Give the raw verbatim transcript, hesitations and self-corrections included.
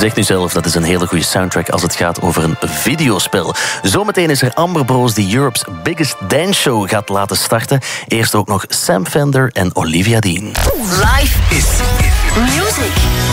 Zeg nu zelf, dat is een hele goede soundtrack als het gaat over een videospel. Zometeen is er Amber Bros die Europe's Biggest Dance Show gaat laten starten. Eerst ook nog Sam Fender en Olivia Dean. Live is music.